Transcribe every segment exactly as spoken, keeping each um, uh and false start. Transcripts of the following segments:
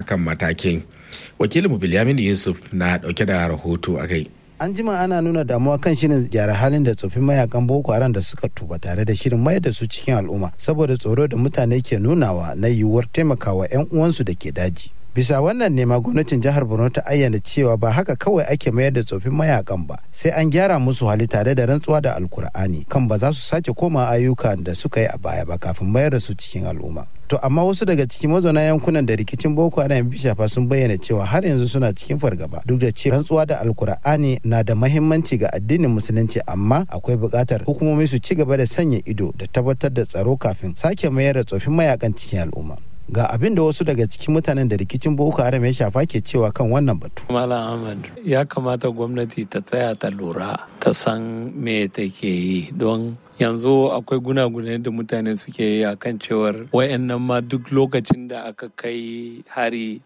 akan matakin. Wakilin Bilyamin Yusuf na dauke da rahoto a kai. An jima ana nuna damuwa kan shirin gyara halin da tsofin mayakan Boko Haram da suka tuba tare da shirin mayar da su cikin al'umma saboda tsoro da mutane ke nunawa na yiwuwar taimakawa 'yan uwansu da ke daji. Bisa wannan nema gwamnatin jihar Borno ta ayyana cewa ba haka kawai ake mayar da tsofin mayakan ba, sai an gyara musu hali tare da rantsuwa da Alkur'ani kan ba za su sake koma ayyukan da suka yi a baya ba kafin mayar da su cikin al'umma. To amma wasu daga cikin mazauna yankunan da rikicin Boko Haram ya shafa sun bayyana cewa har yanzu suna cikin fargaba duk da cewa rantsuwa da Alkur'ani na da mahimmanci ga addinin musulunci, amma akwai buƙatar hukumomi su ci gaba da sanya ido da tabbatar da tsaro kafin sake mayar da tsofin mayakan cikin al'umma. Ga abin da wasu daga cikin mutanen da rikicin Boko Haram ya shafa ke cewa kan wannan batu. Malam Ahmad, ya kamata gwamnati ta tsaya ta lura ta san me take yi, don yanzu akwai gunagune da mutane suke yi akan cewar wayannan ma duk lokacin da aka kai hari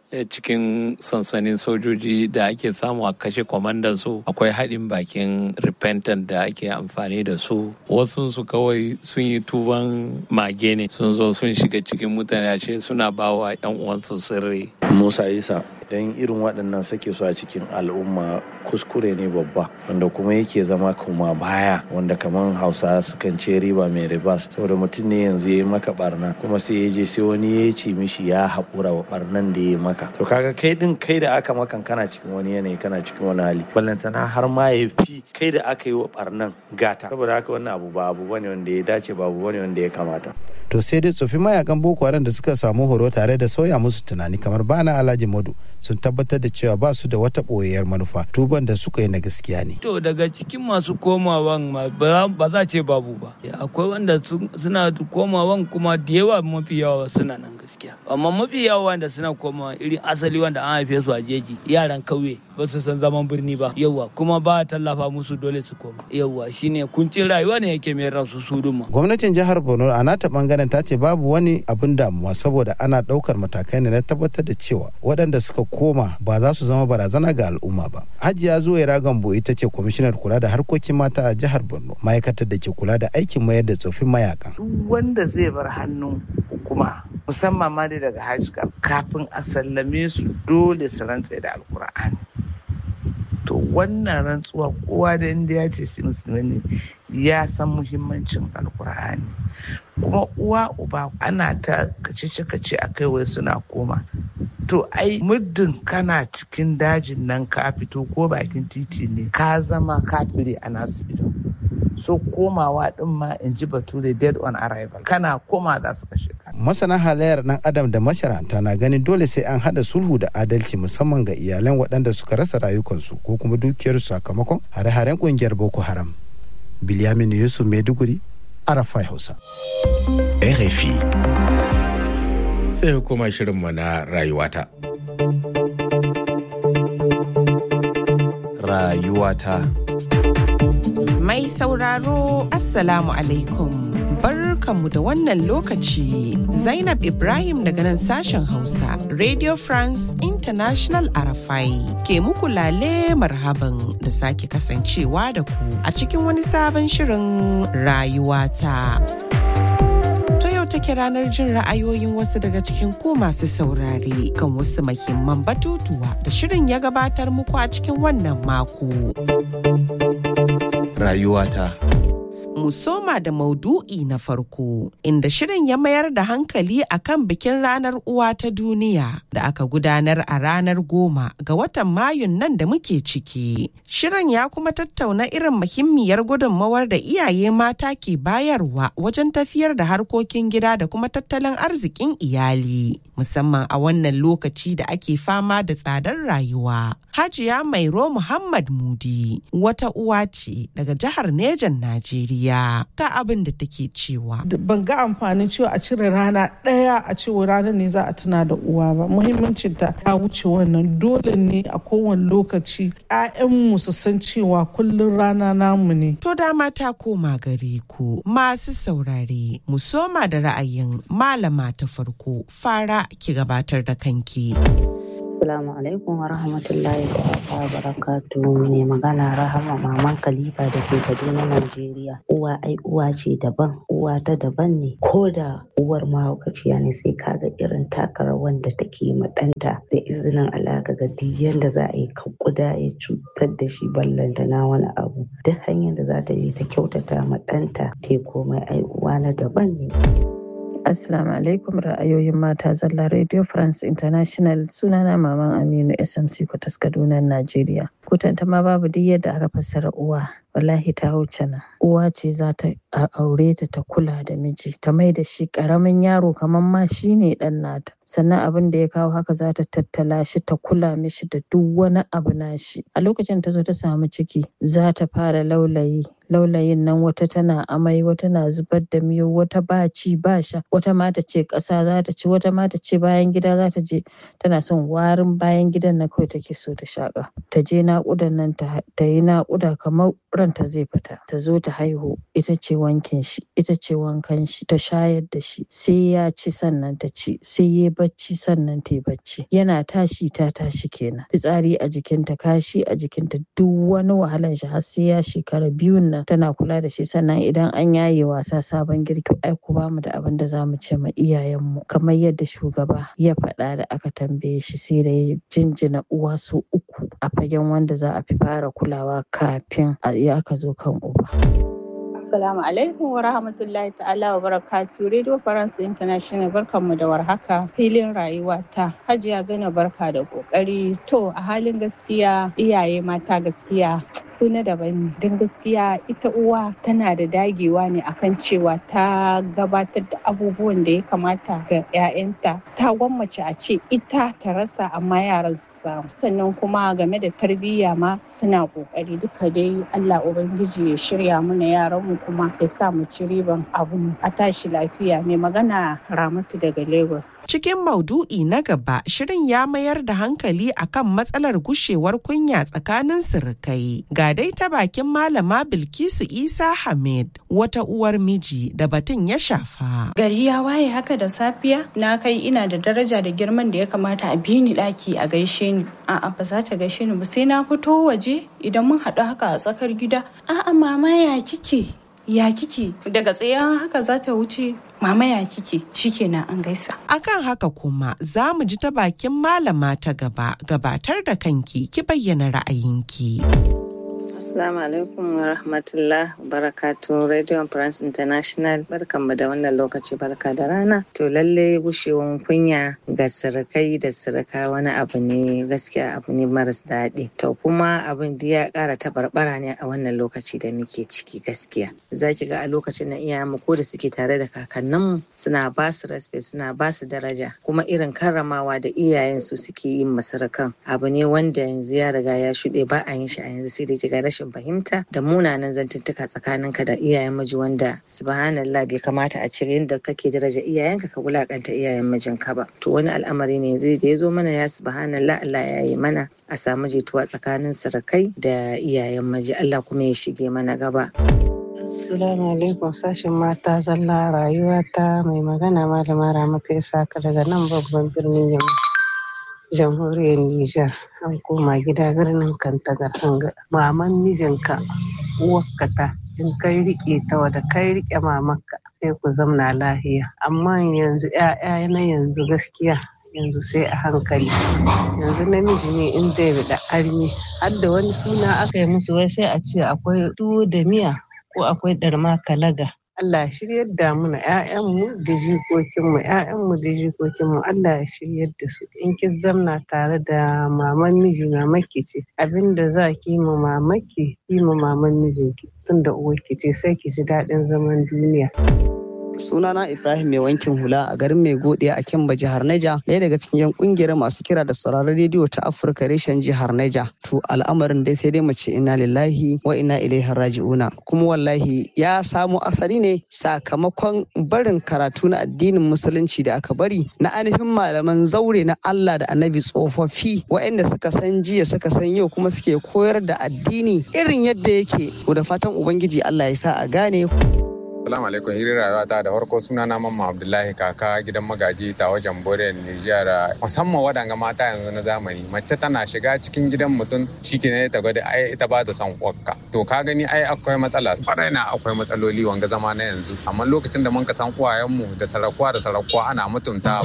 cikin sansanin sojoji da ake samu a kashe kwamandan su, akwai haɗin bakin repentant da ake amfani da su. Wasu su kawai sun yi tuban mage ne, sun zo sun shiga cikin mutane ashe suna bawa yan uwansu sirri. Musa Isa, don irin waɗannan sake su a cikin al'umma kuskure ne babba, wanda kuma yake zama kuma baya, wanda kamar Hausa sukan ce riba mai ribas, saboda mutum ne yanzu ya yi maka barna kuma sai ya je sai wani ya ce mishi ya haƙura wa barnan da ya yi maka. To kaga kai din kai da aka makan kana cikin wani yanayi, kana cikin wani hali, ballantana har ma ya fi kai da aka yi wa barnan gata. Saboda haka wannan abu ba abu bane wanda ya dace, ba abu bane wanda ya kamata. To sai dai tsofin mayakan Boko Haram da suka samu horo tare da sauya musu tunani kamar Bana Alhaji Modu sun tabbatar da cewa ba su da wata ɓoyayyar manufa, tuban da suka yi na gaskiya ne. To daga cikin masu komawan ba za ce babu ba, akwai wanda suna komawan kuma da yawa, mafi yawa suna nan gaskiya, amma mafi yawa wanda suna komawa irin asali wanda an haife su a jeji, yaran kauye ba su san zaman birni ba, yawa kuma ba tallafa musu dole su koma, yawa shine kuncin rayuwa ne yake mai rasu su duma. Gwamnatin jihar Borno a nata bangaren ta ce babu wani abin damuwa saboda ana daukar matakai ne na tabbatar da cewa waɗanda suka koma ba za su zama barazana ga al'umma ba. Hajiya Zuwaira Gambo ita ce kwamishinar kula da harkokin mata a jihar Borno, ma'aikatar da ke kula da aikin mayar da tsofin mayakan. Duk wanda zai bar hannun hukuma musamman ma dai daga hajj kafin a sallame su dole su rantse da Alkur'ani. To wannan rantsuwa kowa da inda ya ce shi musulmi ne ya san muhimmancin Alkur'ani. Kuma uwa uba ana ta kace-kace a kai wai suna koma. To ai muddin kana cikin dajin nan ka fito ko bakin titi ne ka zama kafiri a nasu ido. So komawa din ma in ji bature dead on arrival, kana koma za su kashe ka. Masana halayyar dan adam da masharanta na ganin dole sai an hada sulhu da adalci musamman ga iyalan waɗanda suka rasa rayukansu ko kuma dukiyarsu sakamakon hare-haren kungiyar Boko Haram. Bilyamin Yusuf, Maiduguri, Arafai Hausa. R F I. Sai hukuma shirinmu na rayuwata. Rayuwata. Mai sauraro, Assalamu alaikum. Barkanmu da wannan lokaci. Zainab Ibrahim daga nan sashen Hausa, Radio France International Arafai, ke muku lale marhaban da sake kasancewa da ku a cikin wani sabon shirin rayuwata. Take ranar jin ra'ayoyin wasu daga cikin ku masu saurare kan wasu muhimman batutuwa da shirin ya gabatar muku a cikin wannan mako. Rayuwata. Mu soma da maudu'i na farko, inda shirin ya mayar da hankali akan bikin ranar uwa ta duniya da aka gudanar a ranar goma ga watan Mayun nan da muke ciki. Shirin ya kuma tattauna irin muhimmiyar gudunmawar da iyaye mata ke bayarwa wajen tafiyar da harkokin gida da kuma tattalin arzikin iyali, musamman a wannan lokaci da ake fama da tsadar rayuwa. Hajiya Mairo Muhammad Mudi wata uwa ce daga jihar Nejan, Najeriya. Ga abin da take cewa. Ban ga amfanin cewa a cire rana ɗaya a cewa ranar ne za a tuna da uwa ba. Muhimmancin ta ya wuce wannan. Dole ne a kowane lokaci ƴaƴanmu su san cewa kullum rana namu ne. To dama ta koma gare ku masu saurare. Mu soma da ra'ayin malama ta farko. Fara ki gabatar da kanki. Assalamu alaikum wa rahmatullahi wa barakatuhu. Mai magana Rahama Maman Khalifa da ke Kaduna, Najeriya. Uwa ai uwa ce daban, uwa ta daban ne. Ko da uwar mahaukaciya ne sai kaga irin takar wanda take ma ɗanta da izinin Allah ga duk yanda za a yi kuda ya cutar da shi ballanta na wani abu. Duk hanyar da za ta yi ta kyautata ma ɗanta te komai ai uwa na daban ne. Assalamu alaikum, ra'ayoyin mata zalla Radio France International, sunana Maman Aminu S M C Kwatas Kaduna, Najeriya. Kutanta ma babu duk yadda aka fassara uwa, wallahi ta wuce nan. Uwa ce za ta aure ta ta kula da miji, ta mai da shi karamin yaro kamar ma shi ne dan nata. Sannan abin da ya kawo haka za ta tattala shi, ta kula mishi da duk wani abu nashi. A lokacin ta zo ta samu ciki, za ta fara laulayi. Laulayin nan wata tana amai, wata na zubar da miyo, wata ba ci ba sha, wata ma ta ce ƙasa za ta ci, wata ma ta ce bayan gida za ta je, tana son warin bayan gidan na kawai take so ta shaƙa. Ta je naƙudan nan ta yi naƙuda kamar ranta zai fita, ta zo ta haihu, ita ce wankin shi, ita ce wankan shi, ta shayar da shi, sai ya ci sannan ta ci, sai ya bacci sannan ta yi bacci. Yana tashi ta tashi kenan. Fitsari a jikinta, kashi a jikinta, duk wani wahalan shi har sai ya shekara biyun nan tana kula da shi. Sannan idan an yaye wasa sabon girki, ai ku bamu da abin da zamu ce ma iyayenmu, kamar yadda shugaba ya faɗa da aka tambaye shi, sai da ya jinjina uwa su uku a fagen wanda za a fi fara kulawa kafin a aka zo kan uba. Assalamu alaikum wa rahmatullahi ta'ala wa barakatuh. Radio France International, barkanmu da warhaka. Filin rayuwa ta Hajiya Zainab, barka da kokari. To a halin gaskiya iyaye mata gaskiya su na daban ne. Don gaskiya ita uwa tana da dagewa ne akan cewa ta gabatar da abubuwan da ya kamata ga 'ya'yanta. Ta gwammace a ce ita ta rasa amma yaran su samu. Sannan kuma game da tarbiyya ma suna kokari. Duka dai Allah Ubangiji ya shirya mana yaran mu kuma ya sa mu ci riban abu. A tashi lafiya. Mai magana Ramatu daga Lagos. Cikin maudu'i na gaba, shirin ya mayar da hankali akan matsalar gushewar kunya tsakanin sirikai. Ga dai ta bakin Malama Bilkisu Isa Hamid, wata uwar miji da batun ya shafa. Gari ya waye haka da safiya, na kai ina da daraja da girman da ya kamata a bi ni daki a gaishe ni. A'a ba za ta gaishe ni ba, sai na fito waje idan mun haɗu haka a tsakar gida. A'a mama ya kike? Ya kike? Daga tsaye haka za ta wuce, mama ya kike? Shikenan an gaisa. Akan haka kuma za mu ji ta bakin malama ta gaba. Gabatar da kanki, ki bayyana ra'ayinki. Assalamu alaikum wa rahmatullah barakatuh. Radio France International, barkanmu da wannan lokaci, barka da rana. To lalle gushewan kunya ga sirikai da sirika wani abu ne, gaskiya abu ne maras daɗi. To kuma abin da ya ƙara tabarbara ne a wannan lokaci da muke ciki gaskiya. Za ki ga a lokacin na iyayenmu ko da suke tare da kakanninmu suna ba su respect, suna ba su daraja, kuma irin karramawa da iyayen su suke yin masirikan abu ne wanda yanzu ya riga ya shuɗe, ba a yin shi a yanzu, sai dai ki ga rashin fahimta da munanan zantuttuka tsakaninka da iyayen miji, wanda subhanallah bai kamata a cire yadda kake daraja iyayenka ka wulakanta iyayen mijinka ba. To wani al'amari ne zai da ya zo mana, ya subhanallah, Allah ya yi mana a samu jituwa tsakanin sirikai da iyayen miji. Allah kuma ya shige mana gaba. Assalamu alaikum, sashen mata zalla rayuwa ta, mai magana Malama Ramatu Isaka daga nan babban birnin Yamma, jamhuriyar Nijar. An koma gida birnin Kantagar hanga. Maman mijinka uwarka ta, in kai rike ta wada kai rike mamanka sai ku zamna lahiya. Amma yanzu ƴaƴa na yanzu gaskiya yanzu sai a hankali. Yanzu namiji ne in zai riɗa armi, har da wani suna aka yi musu, wai sai a ce akwai tuwo da miya ko akwai ɗarma kalaga. Allah ya shiryar da mu na ƴaƴanmu da jikokinmu, ƴaƴanmu da jikokinmu, Allah ya shiryar da su. In ki zamna tare da maman miji, mamaki ce, abinda za ki ma mamaki ki ma maman mijinki, tunda uwarki ce, sai ki ji daɗin zaman duniya. Sunana Ibrahim mai wankin hula a garin Mai Godiya a Kimba, jihar Neja, ɗaya daga cikin yan kungiyar masu kira da sauraron rediyo ta Afirka reshen jihar Neja. To al'amarin dai sai dai mu ce inna lillahi wa inna ilaihi raji'una. Kuma wallahi ya samo asali ne sakamakon barin karatu na addinin musulunci da aka bari na ainihin malaman zaure na Allah da Annabi tsofaffi, waɗanda suka san jiya suka san yau kuma suke koyar da addini irin yadda yake. Da fatan Ubangiji Allah ya sa a gane. Assalamu alaikum, hiri rayuwa ta da farko suna na Mamma Abdullahi kaka gidan magaji ta wajen Bore Nijar. Musamman waɗanga mata yanzu na zamani, mace tana shiga cikin gidan mutum shikenan ta gwada ai ita ba ta son uwarka. To ka gani ai akwai matsala. Kwarai na akwai matsaloli wanga zama na yanzu. Amma lokacin da mun ka san uwayenmu da sarakuwa da sarakuwa ana mutunta.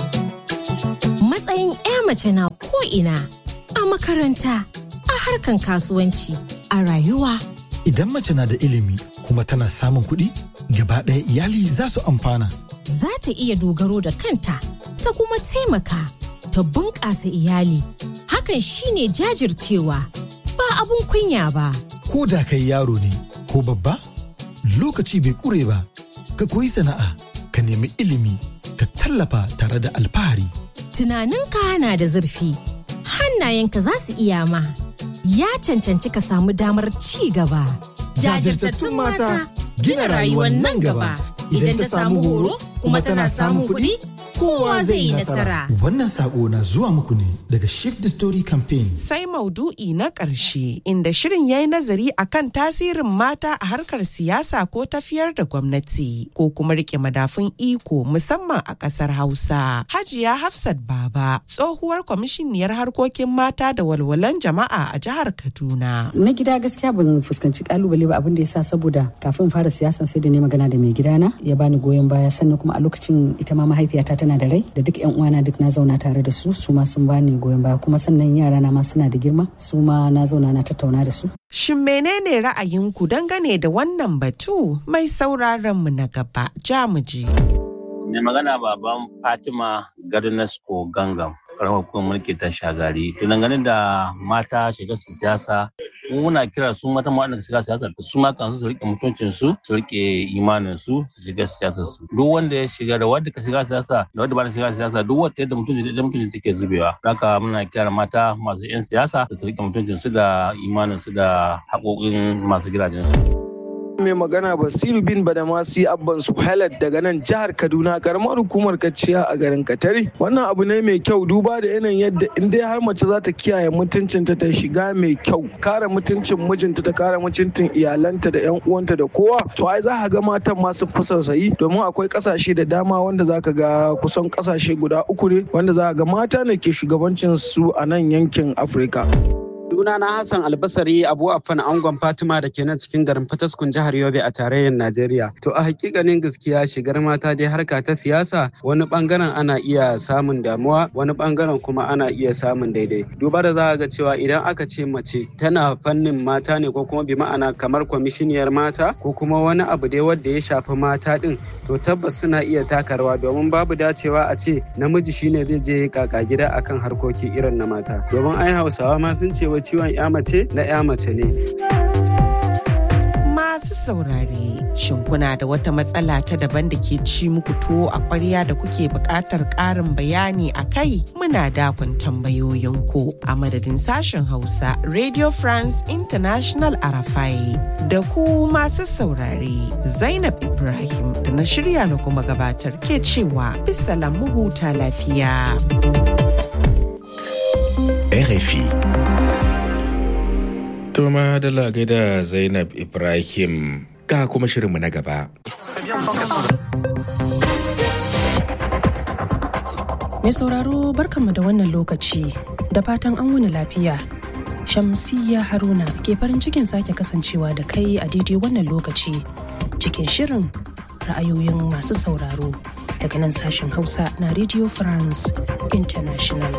Matsayin 'ya mace na ko ina, a makaranta, a harkan kasuwanci, a rayuwa. Idan mace na da ilimi kuma tana samun kuɗi, gaba ɗaya iyali za su amfana. Za ta iya dogaro da kanta, ta kuma taimaka, ta bunƙasa iyali. Hakan shine jajircewa, ba abun kunya ba. Ko da kai yaro ne ko babba, lokaci bai ƙure ba, ka koyi sana'a, ka nemi ilimi, ka tallafa tare da alfahari. Tunaninka na da zurfi, hannayenka za su iya ma. Ya cancanci ka samu damar ci gaba. Jajirtattun mata gina rayuwar nan gaba. Idan ta samu horo kuma tana samun kuɗi, kowa zai yi nasara. Wannan sako na zuwa muku ne daga Shift the Story Campaign. Sai maudu'i na ƙarshe inda shirin ya yi nazari akan tasirin mata a harkar siyasa ko tafiyar da gwamnati ko kuma rike madafun iko musamman a ƙasar Hausa. Hajiya Hafsat Baba, tsohuwar kwamishiniyar harkokin mata da walwalan jama'a a jihar Kaduna. Na gida gaskiya ban fuskanci kalubale ba, abin da ya sa saboda kafin fara siyasan sai da ne magana da mai gidana ya bani goyon baya, sannan kuma a lokacin ita ma mahaifiyata tana da rai da duk yan uwana duk na zauna tare da su su ma sun bani goyon baya, kuma sannan yara na ma suna da girma su ma na zauna na tattauna da su. Shin menene ra'ayinku dangane da wannan batu? Mai sauraron mu na gaba Jamuji. Mai magana baban Fatima Garnasko Gangam, karamar hukumar mulki ta Shagari. To dangane da mata shiga siyasa, muna kira su mata ma waɗanda shiga siyasa su ma kansu su rike mutuncin su, su rike imanin su, su shiga siyasar su. Duk wanda ya shiga da wanda ka shiga siyasa da wanda ba ta shiga siyasa, duk wanda yadda mutuncin da mutuncin take zubewa. Haka muna kira mata masu yan siyasa su rike mutuncin su da imanin su da haƙoƙin masu gidajen su. Mai magana Basiru bin Badamasi Abban Suhailat daga nan jihar Kaduna, karamar hukumar Kaciya a garin Katari. Wannan abu ne mai kyau duba da yanayin yadda in dai har mace za ta kiyaye mutuncinta ta shiga mai kyau, kare mutuncin mijinta ta kare mutuncin iyalanta da yan uwanta da kowa, to ai za ka ga matan masu fi sosai, domin akwai kasashe da dama wanda za ka ga kusan kasashe guda uku ne wanda za ka ga mata ne ke shugabancin su a nan yankin Afirka. Sunana Hassan Albasari Abu Affan Angon Fatima da ke nan cikin garin Fataskun jihar Yobe a tarayyar Najeriya. To a hakikanin gaskiya shigar mata dai harka ta siyasa wani bangaren ana iya samun damuwa, wani bangaren kuma ana iya samun daidai. Duba da za ga cewa idan aka ce mace tana fannin mata ne ko kuma bi ma'ana kamar kwamishiniyar mata ko kuma wani abu dai wanda ya shafi mata din, to tabbas suna iya taka rawa, domin babu dacewa a ce namiji shine zai je kaka gida akan harkoki irin na mata. Domin ai Hausawa ma sun ce ciwon ya mace na ya mace ne. Masu saurare, shin kuna da wata matsala ta daban da ke ci muku tuwo a ƙwarya da kuke buƙatar ƙarin bayani a kai? Muna dakon tambayoyinku a madadin sashen Hausa Radio France International Arafai. Da ku masu saurare, Zainab Ibrahim da na shirya na kuma gabatar ke cewa bisalam mu huta lafiya. R F I. Toma da lagai da Zainab Ibrahim, ga kuma shirinmu na gaba. Mai sauraro barkanmu da wannan lokaci, da fatan an wuni lafiya. Shamsiyya Haruna ke farin cikin sake kasancewa da kai a daidai wannan lokaci cikin shirin ra'ayoyin masu sauraro daga nan sashen Hausa na Radio France International.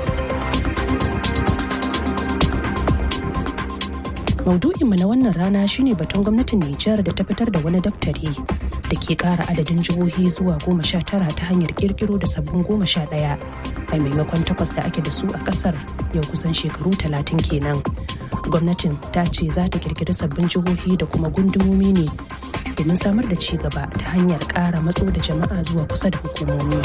Maudu'inmu na wannan rana shine batun gwamnatin Nijar da ta fitar da wani daftari da ke ƙara adadin jihohi zuwa goma sha tara ta hanyar ƙirƙiro da sabbin goma sha ɗaya a maimakon takwas da ake da su a ƙasar yau kusan shekaru talatin kenan. Gwamnatin ta ce za ta ƙirƙiri sabbin jihohi da kuma gundumomi ne domin samar da ci gaba ta hanyar ƙara matso da jama'a zuwa kusa da hukumomi.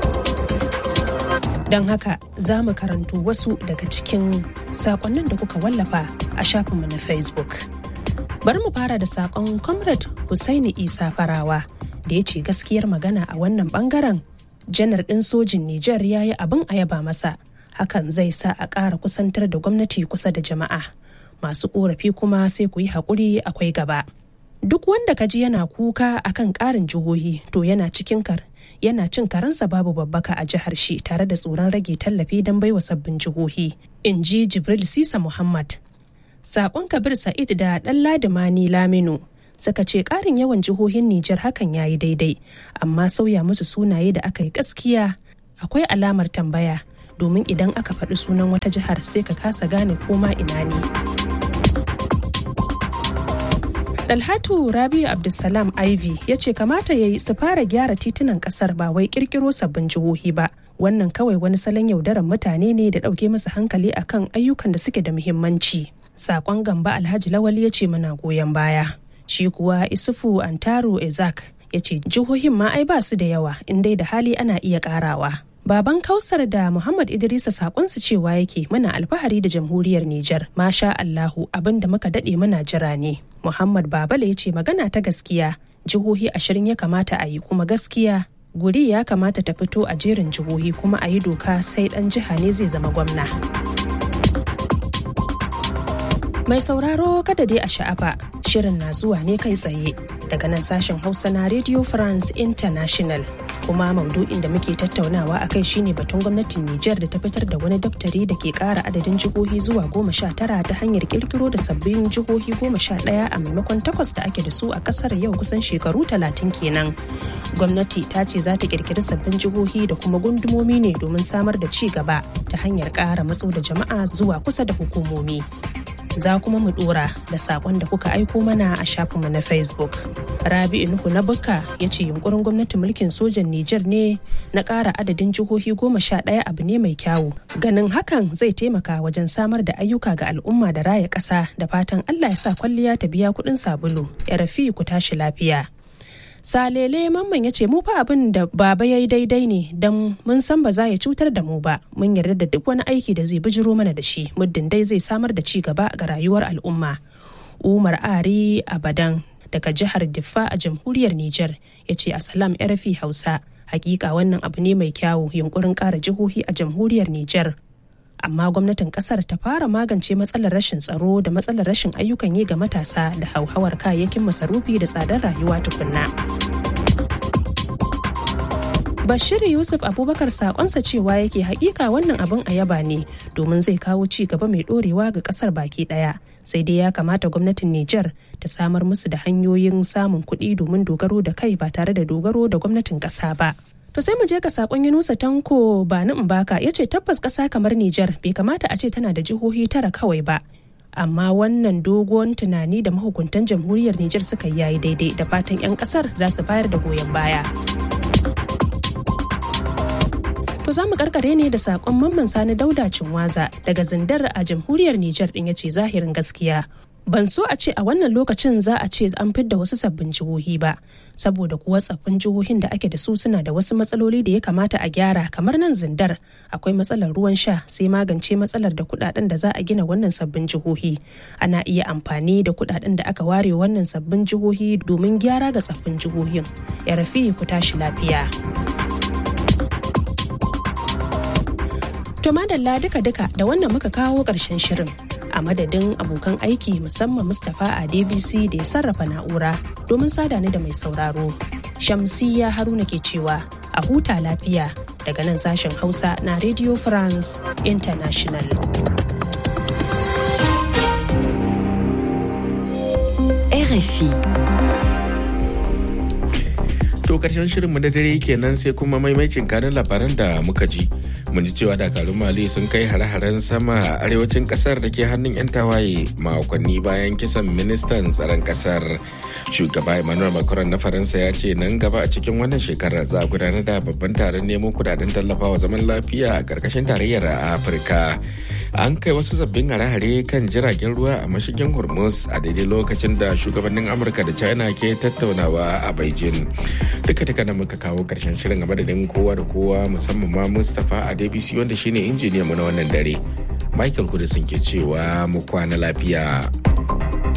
Don haka za mu karanto wasu daga cikin sakonnin da kuka wallafa a shafinmu na Facebook. Bari mu fara da sakon Comrade Hussaini Isa Farawa da ya ce gaskiyar magana a wannan bangaren janar ɗin sojin Nijar ya yi abin a yaba masa. Hakan zai sa a ƙara kusantar da gwamnati kusa da jama'a. Masu ƙorafi kuma sai ku yi haƙuri akwai gaba. Duk wanda ka ji yana kuka akan ƙarin jihohi to yana cikin kar yana cin karansa babu babbaka a jihar shi tare da tsoron rage tallafi don baiwa sabbin jihohi, in ji Jibril Sisa Muhammad. Sakon Kabir Sa'id da Ɗanladi Mani Laminu suka ce ƙarin yawan jihohin Nijar hakan ya yi daidai, amma sauya musu sunaye da aka yi gaskiya akwai alamar tambaya, domin idan aka faɗi sunan wata jihar sai ka kasa gane koma ina ne. Dalhatu Rabiu Abdulsalam Ivy ya ce kamata ya yi su fara gyara titunan kasar ba wai kirkiro sabbin jihohi ba. Wannan kawai wani salon yaudarar mutane ne da ɗauke masa hankali akan ayyukan da suke da muhimmanci. Sakon Gamba Alhaji Lawali ya ce muna goyon baya. Shi kuwa Isufu Antaro Ezak ya ce jihohin ma ai ba su da yawa in dai da hali ana iya karawa. Baban Kausar da Muhammad Idrisa sakonsu cewa yake muna alfahari da jamhuriyar Nijar. Masha Allahu abin da muka dade muna jira ne. Muhammad Babala ya ce magana ta gaskiya jihohi ashirin ya kamata a yi kuma gaskiya guri ya kamata ta fito a jerin jihohi kuma a yi doka sai dan jiha ne zai zama gwamna. Mai sauraro kada dai a sha'afa shirin na zuwa ne kai tsaye daga nan sashen Hausa na Radio France International. Kuma maudu'in da muke tattaunawa a kai shine batun gwamnatin Nijar da ta fitar da wani daftari da ke kara adadin jihohi zuwa goma sha tara ta hanyar kirkiro da sabbin jihohi goma sha ɗaya a maimakon takwas da ake da su a kasar yau kusan shekaru talatin kenan. Gwamnati ta ce za ta kirkiri sabbin jihohi da kuma gundumomi ne domin samar da ci gaba ta hanyar kara matso da jama'a zuwa kusa da hukumomi. Za kuma mu dora da sakon da kuka aiko mana a shafinmu na Facebook. Rabi'u Nuhu na Bukka ya ce yunkurin gwamnatin mulkin sojan Nijar ne na ƙara adadin jihohi goma sha ɗaya abu ne mai kyawu. Ganin hakan zai taimaka wajen samar da ayyuka ga al'umma da raya ƙasa da fatan Allah ya sa kwalliya ta biya kuɗin sabulu. Ya rafi ku tashi lafiya. Salele Mamman ya ce mu fa abin da baba ya yi daidai ne don mun san ba za ya cutar da mu ba, mun yarda da duk wani aiki da zai bijiro mana da shi muddin dai zai samar da ci gaba ga rayuwar al'umma. Umar Ari Abadan daga jihar Diffa a jamhuriyar Nijar ya ce Asalam R F I Hausa, hakika wannan abu ne mai kyawu yunkurin ƙara jihohi a jamhuriyar Nijar. Amma gwamnatin kasar ta fara magance matsalar rashin tsaro da matsalar rashin ayyukan yi ga matasa da hauhawar kayayyakin masarufi da tsadar rayuwa tukunna. Bashir Yusuf Abubakar sakonsa cewa yake hakika wannan abin a yaba ne domin zai kawo ci gaba mai dorewa ga kasar baki daya. Sai dai ya kamata gwamnatin Nijar ta samar musu da hanyoyin samun kuɗi domin dogaro da kai ba tare da dogaro da gwamnatin ƙasa ba. To sai mu je ga sakon Yunusa Tanko ba ni Mbaka ya ce tabbas ƙasa kamar Nijar bai kamata a ce tana da jihohi tara kawai ba. Amma wannan dogon tunani da mahukuntan jamhuriyar Nijar suka yi yayi daidai da fatan 'yan ƙasar za su bayar da goyon baya. To za mu karkare ne da sakon Mamman Sani Dauda Cinwaza daga Zindar a jamhuriyar Nijar din ya ce zahirin gaskiya. Ban so a ce a wannan lokacin za a ce an fidda wasu sabbin jihohi ba, saboda kuwa tsaffin jihohin da ake da su suna da wasu matsaloli da ya kamata a gyara kamar nan Zindar akwai matsalar ruwan sha sai magance matsalar da kudaden da za a gina wannan sabbin jihohi. Ana iya amfani da kudaden da aka ware wannan sabbin jihohi domin gyara ga tsaffin jihohin. Ya rafi ku tashi lafiya. To madalla duka-duka da wannan muka kawo ƙarshen shirin. A madadin abokan aiki musamman Mustapha a D B C da ya sarrafa na'ura domin sada ni da mai sauraro. Shamsiyya Haruna ke cewa a huta lafiya daga nan sashen Hausa na Radio France International. R F I. To karshen shirinmu na dare kenan sai kuma maimaicin kanin labaran da muka ji. Mun ji cewa dakarun Mali sun kai hare-haren sama a arewacin kasar da ke hannun 'yan tawaye makonni bayan kisan ministan tsaron kasar. Shugaba Emmanuel Macron na Faransa ya ce nan gaba a cikin wannan shekarar za a gudanar da babban taron nemo kudaden tallafawa zaman lafiya a karkashin tarayyar Afirka. An kai wasu sabbin hare-hare kan jiragen ruwa a mashigin Hormuz a daidai lokacin da shugabannin Amurka da China ke tattaunawa a Beijing. Duka-duka da muka kawo karshen shirin a madadin kowa da kowa musamman ma Mustapha a D B C wanda shine injiniyan mu na wannan dare. Michael Kudisin ke cewa mu kwana lafiya.